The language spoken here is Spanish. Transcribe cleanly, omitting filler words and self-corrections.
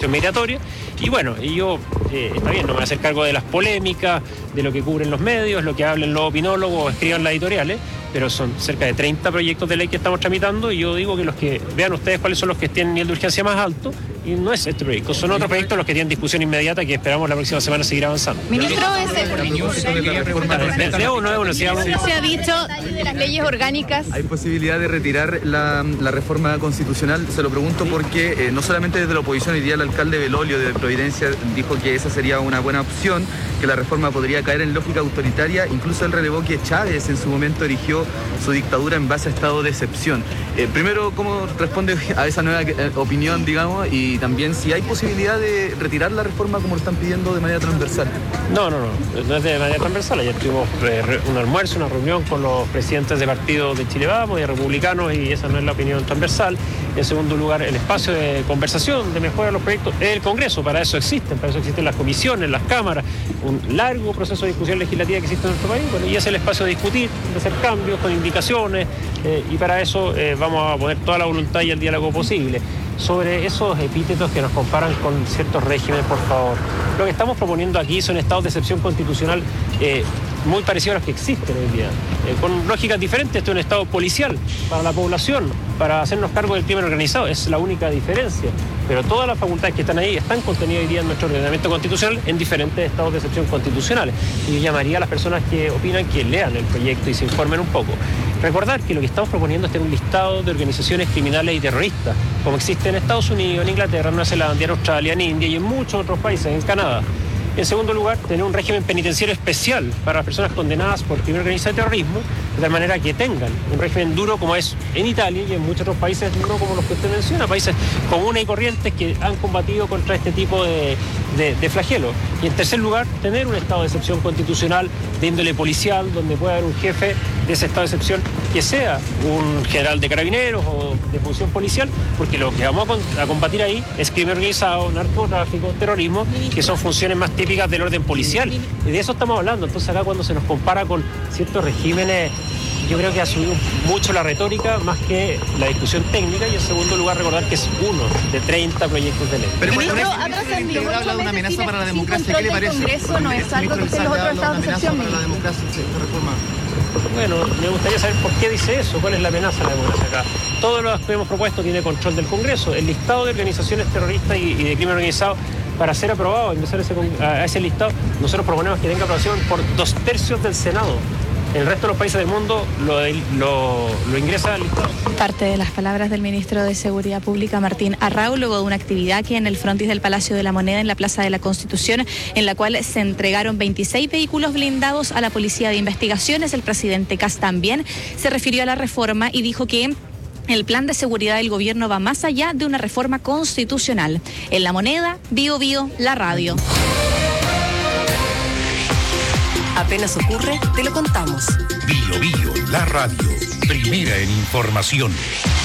legislación migratoria. Y bueno, yo, está bien, no me voy a hacer cargo de las polémicas, de lo que cubren los medios, lo que hablen los opinólogos, escriban las editoriales, pero son cerca de 30 proyectos de ley que estamos tramitando y yo digo que los que vean ustedes cuáles son los que tienen nivel de urgencia más alto y no es este proyecto, son otros proyectos los que tienen discusión inmediata que esperamos la próxima semana seguir avanzando. Ministro, se ha dicho de las leyes orgánicas. ¿Hay posibilidad de retirar la reforma constitucional? Se lo pregunto porque no solamente desde la oposición, hoy día el alcalde Belolio de Providencia dijo que esa sería una buena opción, que la reforma podría caer en lógica autoritaria, incluso él relevó que Chávez en su momento erigió su dictadura en base a estado de excepción. Primero, ¿cómo responde a esa nueva opinión, digamos? Y también si hay posibilidad de retirar la reforma como lo están pidiendo de manera transversal. No es de manera transversal. Ayer tuvimos un almuerzo, una reunión con los presidentes de partidos de Chile Vamos y de Republicanos y esa no es la opinión transversal. En segundo lugar, el espacio de conversación, de mejora de los proyectos, es el Congreso. Para eso existen las comisiones, las cámaras, un largo proceso de discusión legislativa que existe en nuestro país. Bueno, y es el espacio de discutir, de hacer cambios con indicaciones y para eso vamos a poner toda la voluntad y el diálogo posible. Sobre esos epítetos que nos comparan con ciertos regímenes, por favor. Lo que estamos proponiendo aquí son estados de excepción constitucional muy parecidos a los que existen hoy día, con lógicas diferentes. Este es un estado policial para la población, para hacernos cargo del crimen organizado, es la única diferencia. Pero todas las facultades que están ahí están contenidas hoy día en nuestro ordenamiento constitucional en diferentes estados de excepción constitucionales. Y yo llamaría a las personas que opinan que lean el proyecto y se informen un poco. Recordar que lo que estamos proponiendo es tener un listado de organizaciones criminales y terroristas, como existe en Estados Unidos, en Inglaterra, en Nueva Zelanda, en Australia, en India y en muchos otros países, en Canadá. En segundo lugar, tener un régimen penitenciario especial para las personas condenadas por crimen organizado y terrorismo, de tal manera que tengan un régimen duro como es en Italia y en muchos otros países, no como los que usted menciona, países comunes y corrientes que han combatido contra este tipo de flagelos. Y en tercer lugar, tener un estado de excepción constitucional de índole policial, donde pueda haber un jefe de ese estado de excepción que sea un general de carabineros o de función policial, porque lo que vamos a combatir ahí es crimen organizado, narcotráfico, terrorismo, que son funciones más típicas del orden policial. Y de eso estamos hablando. Entonces acá cuando se nos compara con ciertos regímenes, yo creo que ha subido mucho la retórica más que la discusión técnica. Y en segundo lugar, recordar que es uno de 30 proyectos de ley. Pero ministro, ha trascendido habla de una amenaza para la democracia. ¿Qué le parece? Congreso no es algo que estén los otros estados de excepción. Para la democracia esta reforma. Bueno, me gustaría saber por qué dice eso, cuál es la amenaza a la democracia acá. Todo lo que hemos propuesto tiene control del Congreso. El listado de organizaciones terroristas y de crimen organizado, para ser aprobado, ingresar a ese listado, nosotros proponemos que tenga aprobación por 2/3 del Senado. El resto de los países del mundo lo ingresa al listado. Parte de las palabras del ministro de Seguridad Pública, Martín Arrau, luego de una actividad que en el frontis del Palacio de la Moneda, en la Plaza de la Constitución, en la cual se entregaron 26 vehículos blindados a la Policía de Investigaciones. El presidente Kast también se refirió a la reforma y dijo que el plan de seguridad del gobierno va más allá de una reforma constitucional. En La Moneda, Bio Bio, la radio. Apenas ocurre, te lo contamos. Bio Bio, la radio. Primera en información.